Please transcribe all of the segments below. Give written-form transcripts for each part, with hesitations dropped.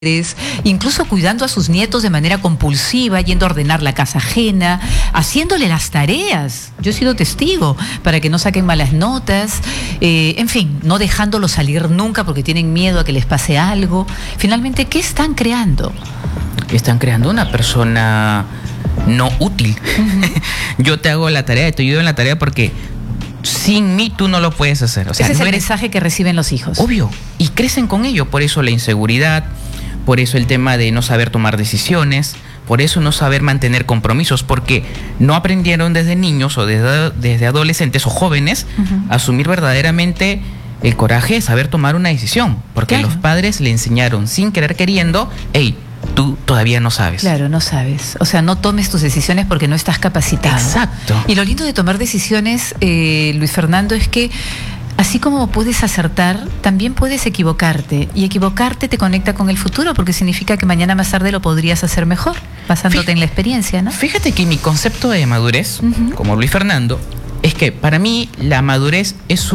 incluso cuidando a sus nietos de manera compulsiva, yendo a ordenar la casa ajena, haciéndole las tareas. Yo he sido testigo para que no saquen malas notas, en fin, no dejándolos salir nunca porque tienen miedo a que les pase algo. Finalmente, ¿qué están creando? Están creando una persona no útil. Yo te hago la tarea, te ayudo en la tarea porque sin mí tú no lo puedes hacer. O sea, ese es no el eres... mensaje que reciben los hijos. Obvio, y crecen con ello. Por eso la inseguridad, por eso el tema de no saber tomar decisiones, por eso no saber mantener compromisos, porque no aprendieron desde niños o desde adolescentes o jóvenes a asumir verdaderamente el coraje de saber tomar una decisión, porque Claro. los padres le enseñaron sin querer queriendo, hey, tú todavía no sabes. Claro, no sabes. O sea, no tomes tus decisiones porque no estás capacitado. Exacto. Y lo lindo de tomar decisiones, Luis Fernando, es que así como puedes acertar, también puedes equivocarte. Y equivocarte te conecta con el futuro porque significa que mañana más tarde lo podrías hacer mejor, basándote en la experiencia, ¿no? Fíjate que mi concepto de madurez, como Luis Fernando, es que para mí la madurez es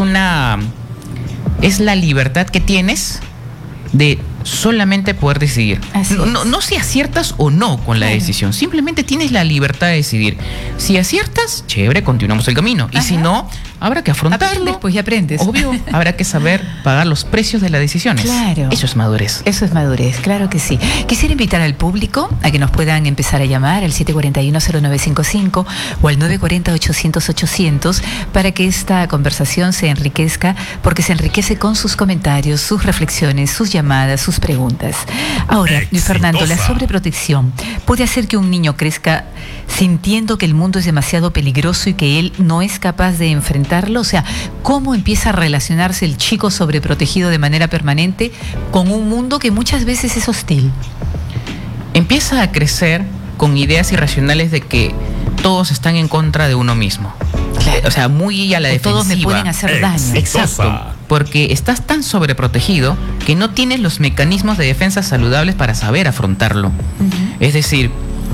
la libertad que tienes de solamente poder decidir. No si aciertas o no con la decisión, simplemente tienes la libertad de decidir. Si aciertas, chévere, continuamos el camino. Y si no, habrá que afrontarlo. Aprendes, pues, y aprendes. Obvio, habrá que saber pagar los precios de las decisiones. Claro. Eso es madurez. Eso es madurez, claro que sí. Quisiera invitar al público a que nos puedan empezar a llamar al 741-0955 o al 940-800-800 para que esta conversación se enriquezca, porque se enriquece con sus comentarios, sus reflexiones, sus llamadas, sus preguntas. Ahora, Luis Fernando, la sobreprotección puede hacer que un niño crezca sintiendo que el mundo es demasiado peligroso y que él no es capaz de enfrentarlo. O sea, ¿cómo empieza a relacionarse el chico sobreprotegido de manera permanente con un mundo que muchas veces es hostil? Empieza a crecer con ideas irracionales de que todos están en contra de uno mismo. Claro. O sea, muy a la defensiva. Todos me pueden hacer daño. Exacto. Porque estás tan sobreprotegido que no tienes los mecanismos de defensa saludables para saber afrontarlo. Es decir,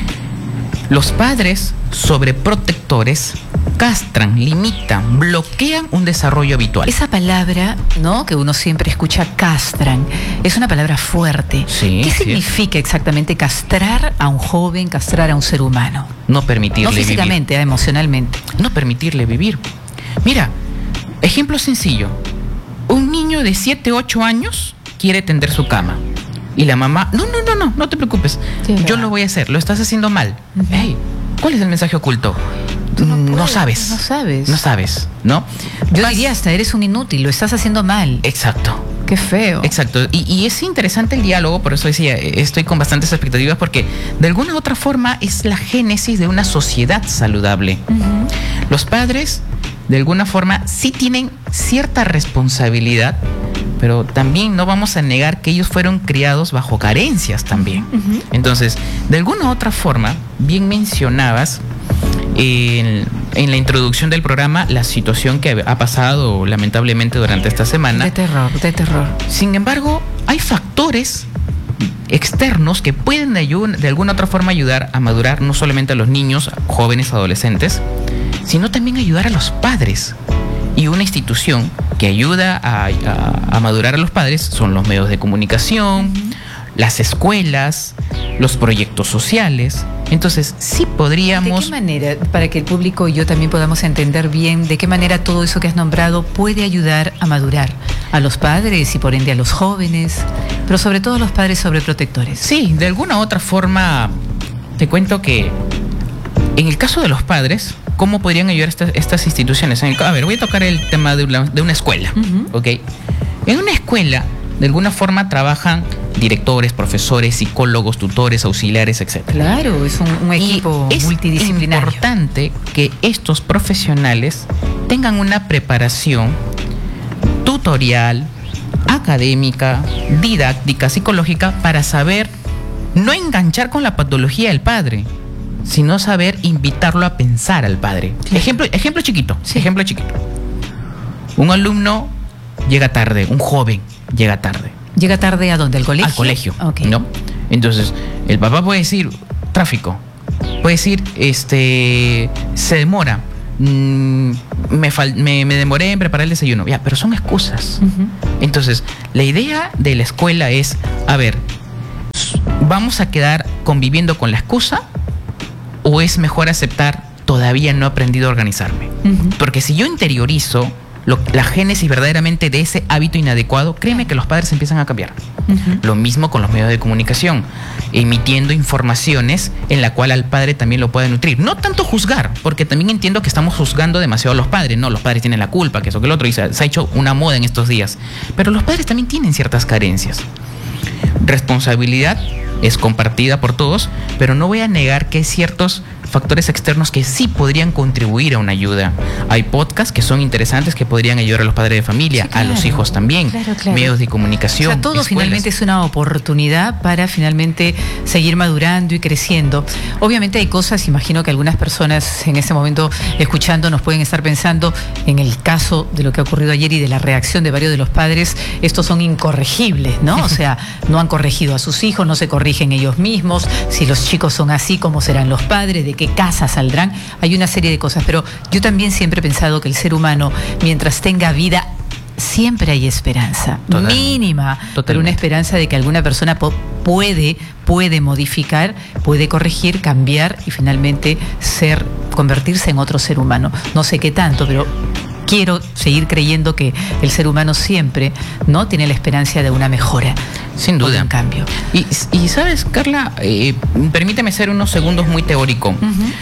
los padres sobreprotectores castran, limitan, bloquean un desarrollo habitual. Esa palabra, ¿no?, que uno siempre escucha, castran, es una palabra fuerte. Sí, ¿Qué sí. significa exactamente castrar a un joven, castrar a un ser humano? No permitirle No físicamente, emocionalmente. vivir. No permitirle vivir. Mira, ejemplo sencillo. Un niño de 7, 8 años quiere tender su cama. Y la mamá, no te preocupes. Sí, yo ¿verdad? lo voy a hacer, lo estás haciendo mal. Hey, ¿cuál es el mensaje oculto? No sabes. No sabes. No sabes, ¿no? Yo diría hasta eres un inútil, lo estás haciendo mal. Exacto. Qué feo. Exacto. Y es interesante el diálogo, por eso decía, estoy con bastantes expectativas, porque de alguna u otra forma es la génesis de una sociedad saludable. Los padres, de alguna forma, sí tienen cierta responsabilidad, pero también no vamos a negar que ellos fueron criados bajo carencias también. Entonces, de alguna u otra forma, bien mencionabas en la introducción del programa la situación que ha pasado lamentablemente durante esta semana. De terror. Sin embargo, hay factores externos que pueden de alguna otra forma ayudar a madurar no solamente a los niños, jóvenes, adolescentes, sino también ayudar a los padres. Y una institución que ayuda a madurar a los padres son los medios de comunicación, las escuelas, los proyectos sociales. Entonces, sí podríamos... ¿De qué manera, para que el público y yo también podamos entender bien, de qué manera todo eso que has nombrado puede ayudar a madurar a los padres y por ende a los jóvenes, pero sobre todo a los padres sobreprotectores? Sí, de alguna u otra forma, te cuento que en el caso de los padres, ¿cómo podrían ayudar estas instituciones? A ver, voy a tocar el tema de una escuela, ¿ok? En una escuela, de alguna forma, trabajan directores, profesores, psicólogos, tutores, auxiliares, etc. Claro, es un equipo multidisciplinario. Es importante que estos profesionales tengan una preparación tutorial, académica, didáctica, psicológica, para saber no enganchar con la patología del padre, sino saber invitarlo a pensar al padre. Claro. Ejemplo chiquito. Un alumno llega tarde, un joven llega tarde. ¿Llega tarde a dónde? ¿Al colegio? Al colegio, Okay. ¿no? Entonces, el papá puede decir, tráfico. Puede decir, se demora. Me demoré en preparar el desayuno. Ya, pero son excusas. Entonces, la idea de la escuela es, a ver, ¿vamos a quedar conviviendo con la excusa o es mejor aceptar todavía no he aprendido a organizarme? Porque si yo interiorizo la génesis verdaderamente de ese hábito inadecuado, créeme que los padres empiezan a cambiar. Lo mismo con los medios de comunicación, emitiendo informaciones en la cual al padre también lo puede nutrir. No tanto juzgar, porque también entiendo que estamos juzgando demasiado a los padres. No, los padres tienen la culpa, que eso, que el otro, y se ha hecho una moda en estos días. Pero los padres también tienen ciertas carencias. Responsabilidad es compartida por todos, pero no voy a negar que hay ciertos factores externos que sí podrían contribuir a una ayuda. Hay podcasts que son interesantes que podrían ayudar a los padres de familia, sí, claro, a los hijos también, claro. Medios de comunicación. O sea, todo escuelas. Finalmente es una oportunidad para finalmente seguir madurando y creciendo. Obviamente hay cosas, imagino que algunas personas en este momento escuchando nos pueden estar pensando, en el caso de lo que ha ocurrido ayer y de la reacción de varios de los padres, estos son incorregibles, ¿no? O sea, no han corregido a sus hijos, no se corrigen ellos mismos, si los chicos son así, ¿cómo serán los padres? ¿De qué casa saldrán? Hay una serie de cosas, pero yo también siempre he pensado que el ser humano, mientras tenga vida, siempre hay esperanza, mínima, pero una esperanza de que alguna persona puede modificar, puede corregir, cambiar y finalmente convertirse en otro ser humano. No sé qué tanto, pero quiero seguir creyendo que el ser humano siempre, ¿no?, tiene la esperanza de una mejora. Sin duda. Un cambio. Y sabes, Carla, permíteme ser unos segundos muy teórico.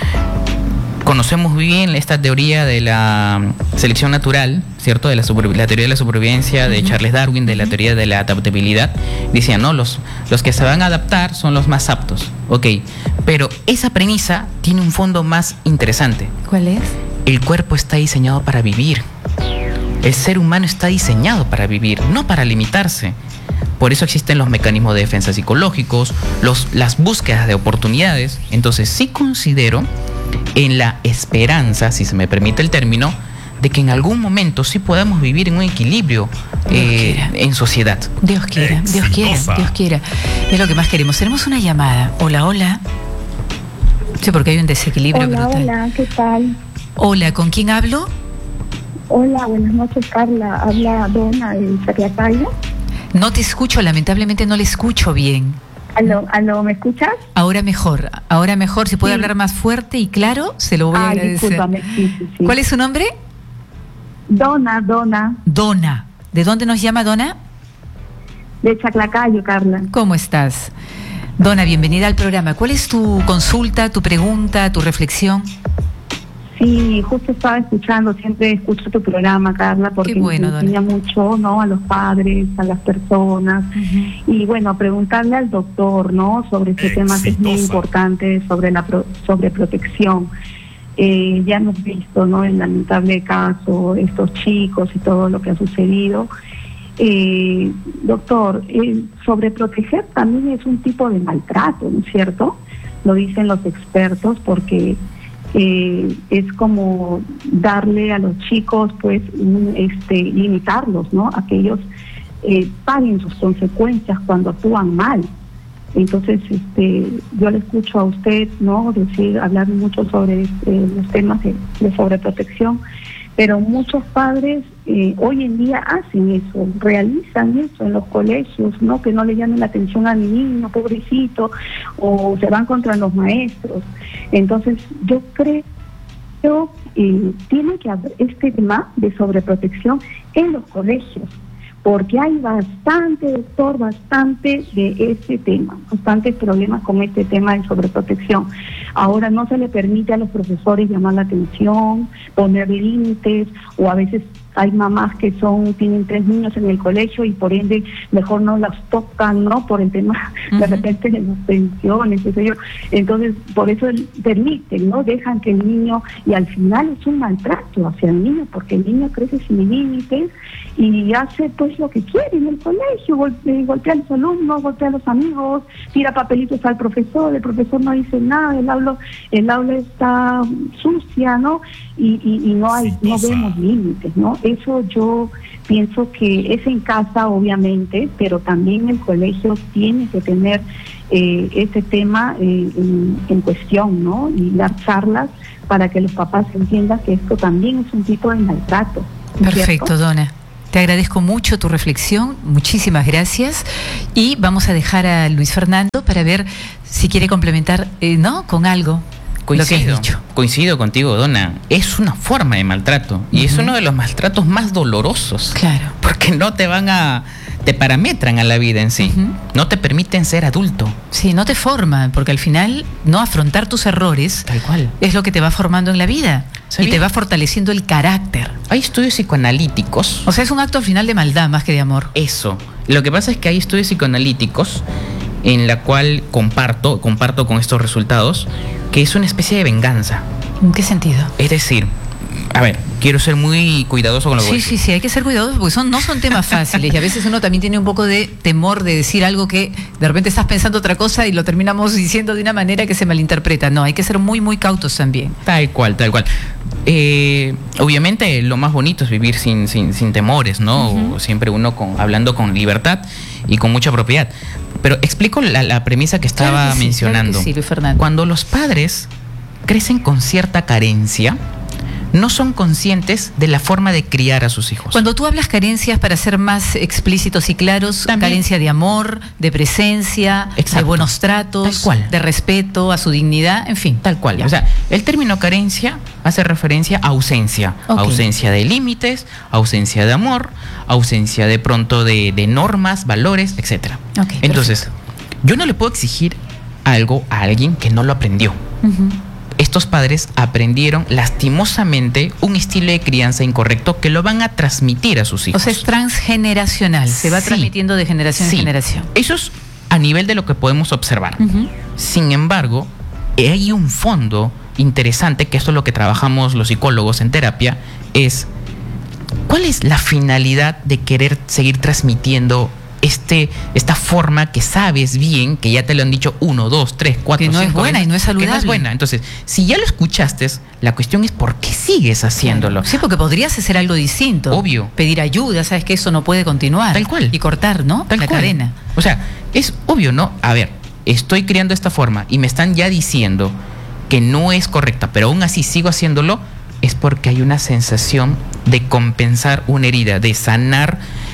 Conocemos bien esta teoría de la selección natural, ¿cierto? De la teoría de la supervivencia de Charles Darwin, de la teoría de la adaptabilidad. Decían, no, los que se van a adaptar son los más aptos. Ok, pero esa premisa tiene un fondo más interesante. ¿Cuál es? El cuerpo está diseñado para vivir. El ser humano está diseñado para vivir, no para limitarse. Por eso existen los mecanismos de defensa psicológicos, las búsquedas de oportunidades. Entonces sí considero en la esperanza, si se me permite el término, de que en algún momento sí podamos vivir en un equilibrio en sociedad. Dios quiera, Dios quiera, Dios quiera. Es lo que más queremos. Tenemos una llamada. Hola, hola. Sí, porque hay un desequilibrio brutal. Hola, ¿qué tal? Hola, ¿con quién hablo? Hola, buenas noches, Carla. Habla Donna del Chaclacayo. No te escucho, lamentablemente no le escucho bien. ¿Aló, me escuchas? Ahora mejor. Si puede hablar más fuerte y claro, se lo voy a agradecer. Discúlpame, sí. ¿Cuál es su nombre? Donna. Donna. ¿De dónde nos llama Donna? De Chaclacayo, Carla. ¿Cómo estás? Donna, bienvenida al programa. ¿Cuál es tu consulta, tu pregunta, tu reflexión? Sí, justo estaba escuchando, siempre escucho tu programa, Carla, porque me enseña mucho, ¿no?, a los padres, a las personas. Y bueno, preguntarle al doctor, ¿no?, sobre este tema que es muy importante, sobre la sobreprotección. Ya hemos visto, ¿no?, el lamentable caso, estos chicos y todo lo que ha sucedido. Doctor, sobreproteger también es un tipo de maltrato, ¿no es cierto? Lo dicen los expertos, porque es como darle a los chicos, pues, limitarlos, ¿no?, a que ellos paguen sus consecuencias cuando actúan mal. Entonces, yo le escucho a usted, ¿no?, hablar mucho sobre los temas de sobreprotección, pero muchos padres hoy en día hacen eso, realizan eso en los colegios, ¿no?, que no le llamen la atención a mi niño, pobrecito, o se van contra los maestros. Entonces, yo creo que tiene que haber este tema de sobreprotección en los colegios, porque hay bastante de este tema, bastantes problemas con este tema de sobreprotección. Ahora no se le permite a los profesores llamar la atención, poner límites, o a veces hay mamás que tienen 3 niños en el colegio y por ende mejor no las tocan, ¿no?, por el tema de repente de las pensiones, qué sé yo. Entonces, por eso permiten, ¿no?, dejan que el niño, y al final es un maltrato hacia el niño, porque el niño crece sin límites y hace pues lo que quiere en el colegio, golpea a los alumnos, golpea a los amigos, tira papelitos al profesor, el profesor no dice nada, el aula está sucia, ¿no? Y no vemos límites, ¿no? Eso yo pienso que es en casa, obviamente, pero también el colegio tiene que tener ese tema en cuestión, ¿no? Y dar charlas para que los papás entiendan que esto también es un tipo de maltrato. Perfecto, ¿cierto? Donna. Te agradezco mucho tu reflexión, muchísimas gracias. Y vamos a dejar a Luis Fernando para ver si quiere complementar, ¿no? Con algo. Coincido contigo, Donna. Es una forma de maltrato y es uno de los maltratos más dolorosos. Claro. Porque no te parametran a la vida en sí. No te permiten ser adulto. Sí, no te forman, porque al final no afrontar tus errores tal cual es lo que te va formando en la vida. ¿Sabía? Y te va fortaleciendo el carácter. Hay estudios psicoanalíticos. O sea, es un acto al final de maldad más que de amor. Eso. Lo que pasa es que hay estudios psicoanalíticos en la cual comparto con estos resultados, que es una especie de venganza. ¿En qué sentido? Es decir, a ver, quiero ser muy cuidadoso con lo que voy a decir. Sí, hay que ser cuidadoso porque no son temas fáciles y a veces uno también tiene un poco de temor de decir algo que de repente estás pensando otra cosa y lo terminamos diciendo de una manera que se malinterpreta. No, hay que ser muy, muy cautos también. Tal cual. Obviamente lo más bonito es vivir sin temores, ¿no? Siempre uno hablando con libertad y con mucha propiedad. Pero explico la premisa que estaba mencionando. Claro que sí, Luis Fernando. Cuando los padres crecen con cierta carencia, no son conscientes de la forma de criar a sus hijos. Cuando tú hablas carencias, para ser más explícitos y claros, también, carencia de amor, de presencia, de buenos tratos, de respeto a su dignidad, en fin. Tal cual. Ya. O sea, el término carencia hace referencia a ausencia. Okay. Ausencia de límites, ausencia de amor, ausencia de pronto de normas, valores, etc. Okay, entonces, yo no le puedo exigir algo a alguien que no lo aprendió. Estos padres aprendieron lastimosamente un estilo de crianza incorrecto que lo van a transmitir a sus hijos. O sea, es transgeneracional, se va transmitiendo de generación en generación. Eso es a nivel de lo que podemos observar. Sin embargo, hay un fondo interesante, que esto es lo que trabajamos los psicólogos en terapia, es ¿cuál es la finalidad de querer seguir transmitiendo esta forma que sabes bien, que ya te lo han dicho 1, 2, 3, 4, 5 que no es buena veces, y no es saludable? Que no es buena. Entonces, si ya lo escuchaste, la cuestión es ¿por qué sigues haciéndolo? Sí, porque podrías hacer algo distinto. Obvio. Pedir ayuda, sabes que eso no puede continuar. Tal cual. Y cortar, ¿no? Tal la cual. cadena. O sea, es obvio, ¿no? A ver, estoy criando de esta forma y me están ya diciendo que no es correcta, pero aún así sigo haciéndolo, es porque hay una sensación de compensar una herida, de sanar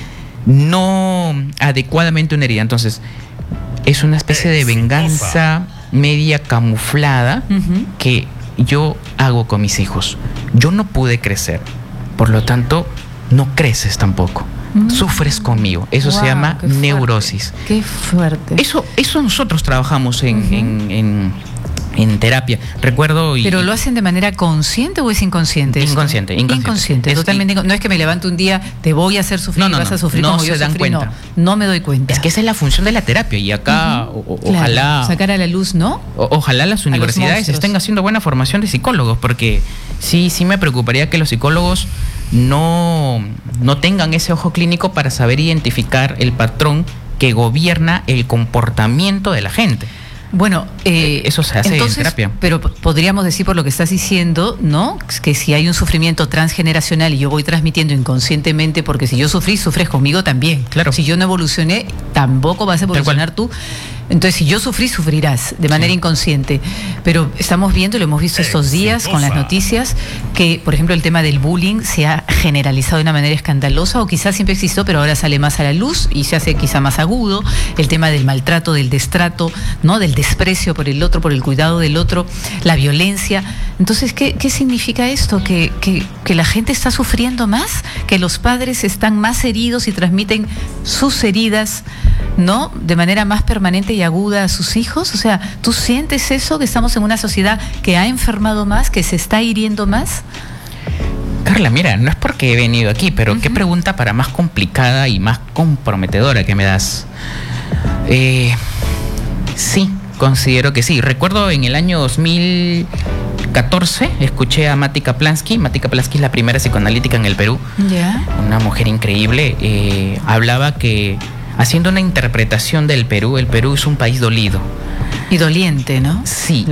no adecuadamente una herida. Entonces, es una especie de venganza media camuflada que yo hago con mis hijos. Yo no pude crecer, por lo tanto, no creces tampoco. Sufres conmigo. Eso se llama neurosis. Qué fuerte. Eso nosotros trabajamos en terapia. Recuerdo ¿Pero lo hacen de manera consciente o es inconsciente? Inconsciente. Totalmente. No es que me levanto un día, te voy a hacer sufrir, vas a sufrir como yo se dan sufrí, cuenta. No me doy cuenta. Es que esa es la función de la terapia y acá ojalá sacar a la luz, ¿no? Ojalá las universidades estén haciendo buena formación de psicólogos, porque sí me preocuparía que los psicólogos no tengan ese ojo clínico para saber identificar el patrón que gobierna el comportamiento de la gente. Bueno, eso se hace en terapia. Pero podríamos decir por lo que estás diciendo, ¿no? Que si hay un sufrimiento transgeneracional y yo voy transmitiendo inconscientemente, porque si yo sufrí, sufres conmigo también. Claro. Si yo no evolucioné, tampoco vas a evolucionar tú. Entonces, si yo sufrí, sufrirás de manera inconsciente. Pero estamos viendo, lo hemos visto estos días con las noticias, que, por ejemplo, el tema del bullying se ha generalizado de una manera escandalosa, o quizás siempre existió, pero ahora sale más a la luz y se hace quizá más agudo. El tema del maltrato, del destrato, ¿no? Del desprecio por el otro, por el cuidado del otro, la violencia. Entonces, ¿qué significa esto? ¿Que la gente está sufriendo más? ¿Que los padres están más heridos y transmiten sus heridas, ¿no? De manera más permanente y aguda a sus hijos? O sea, ¿tú sientes eso, que estamos en una sociedad que ha enfermado más, que se está hiriendo más? Carla, mira, no es porque he venido aquí, pero qué pregunta para más complicada y más comprometedora que me das. Sí, considero que sí. Recuerdo en el año 2014 escuché a Mati Kaplansky. Mati Kaplansky es la primera psicoanalítica en el Perú. Una mujer increíble. Hablaba que, haciendo una interpretación del Perú, el Perú es un país dolido. Y doliente, ¿no? Sí,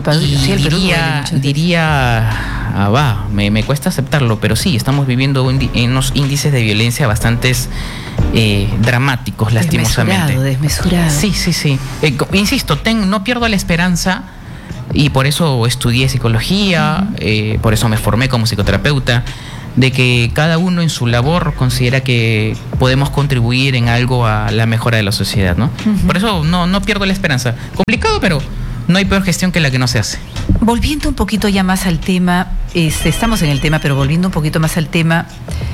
me cuesta aceptarlo, pero sí, estamos viviendo unos índices de violencia bastante dramáticos, lastimosamente. Desmesurado. Sí. Insisto, no pierdo la esperanza y por eso estudié psicología, por eso me formé como psicoterapeuta, de que cada uno en su labor considera que podemos contribuir en algo a la mejora de la sociedad, ¿no? Por eso no pierdo la esperanza. Complicado, pero no hay peor gestión que la que no se hace. Volviendo un poquito ya más al tema, estamos en el tema, pero volviendo un poquito más al tema,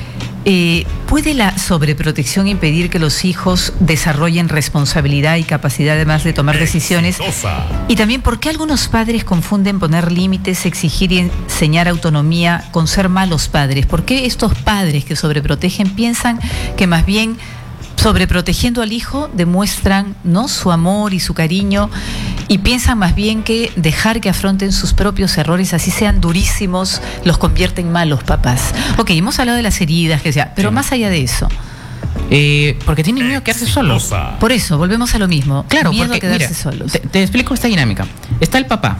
¿puede la sobreprotección impedir que los hijos desarrollen responsabilidad y capacidad además de tomar decisiones? Y también, ¿por qué algunos padres confunden poner límites, exigir y enseñar autonomía con ser malos padres? ¿Por qué estos padres que sobreprotegen piensan que más bien sobreprotegiendo al hijo demuestran, ¿no?, su amor y su cariño, y piensan más bien que dejar que afronten sus propios errores, así sean durísimos, los convierte en malos papás? Ok, hemos hablado de las heridas, que sea, pero sí, más allá de eso. Porque tienen miedo a quedarse solos. Por eso, volvemos a lo mismo. Claro, miedo porque, a quedarse mira, solos. Te explico esta dinámica. Está el papá,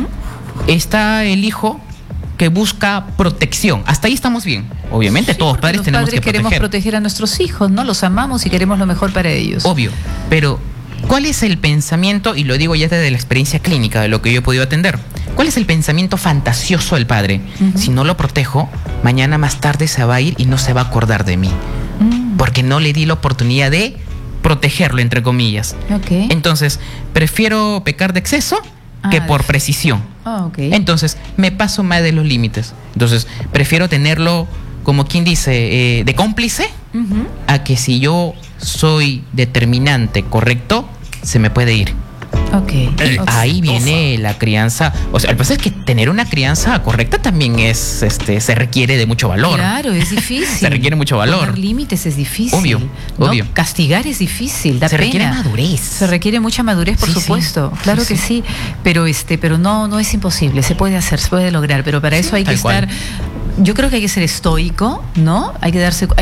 está el hijo que busca protección. Hasta ahí estamos bien. Obviamente, sí, todos padres tenemos que proteger. Queremos proteger a nuestros hijos, ¿no? Los amamos y queremos lo mejor para ellos. Obvio, pero ¿cuál es el pensamiento? Y lo digo ya desde la experiencia clínica de lo que yo he podido atender. ¿Cuál es el pensamiento fantasioso del padre? Si no lo protejo, mañana más tarde se va a ir y no se va a acordar de mí. Porque no le di la oportunidad de protegerlo, entre comillas. Okay. Entonces, prefiero pecar de exceso que por precisión. Okay. Entonces, me paso más de los límites. Entonces, prefiero tenerlo, como quien dice, de cómplice, a que si yo soy determinante, correcto, se me puede ir. Okay. Ahí viene la crianza. O sea, el problema es que tener una crianza correcta también es, se requiere de mucho valor. Claro, es difícil. Se requiere mucho valor. Poner límites es difícil. Obvio, ¿no? obvio. Castigar es difícil, da se pena. requiere madurez. Se requiere mucha madurez, por supuesto. Sí. Claro que sí. Pero no es imposible. Se puede hacer, se puede lograr. Pero para eso hay que estar. Yo creo que hay que ser estoico, ¿no? Hay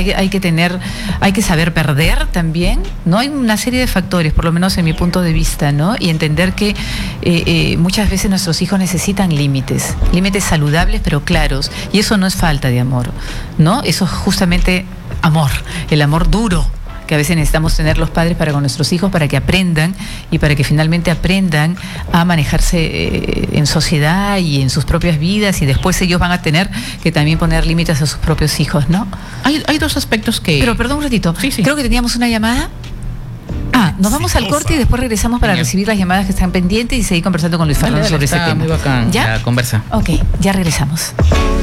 que saber perder también, ¿no? Hay una serie de factores, por lo menos en mi punto de vista, ¿no? Y entender que muchas veces nuestros hijos necesitan límites saludables pero claros, y eso no es falta de amor, ¿no? Eso es justamente amor, el amor duro que a veces necesitamos tener los padres para con nuestros hijos, para que aprendan y para que finalmente aprendan a manejarse en sociedad y en sus propias vidas, y después ellos van a tener que también poner límites a sus propios hijos, ¿no? Hay dos aspectos que... Pero perdón un ratito, creo que teníamos una llamada. Nos vamos al corte y después regresamos para recibir las llamadas que están pendientes y seguir conversando con Luis Fernando sobre ese tema. Muy bacán. ¿Ya? La conversa. Ok, ya regresamos.